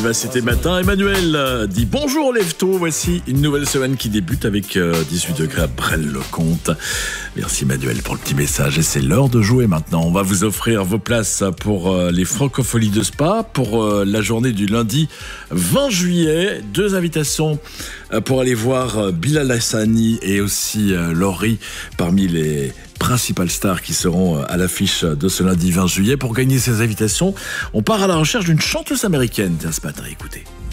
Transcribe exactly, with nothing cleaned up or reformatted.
Bah, c'était matin. Emmanuel euh, dit bonjour lève-tôt. Voici une nouvelle semaine qui débute avec euh, dix-huit degrés à Braine-le-Comte. Merci Emmanuel pour le petit message. Et c'est l'heure de jouer maintenant. On va vous offrir vos places pour euh, les Francopholies de Spa pour euh, la journée du lundi vingt juillet. Deux invitations euh, pour aller voir euh, Bilal Hassani et aussi euh, Laurie parmi les principales stars qui seront à l'affiche de ce lundi vingt juillet. Pour gagner ces invitations, on part à la recherche d'une chanteuse américaine. Tiens, ce matin, écoutez.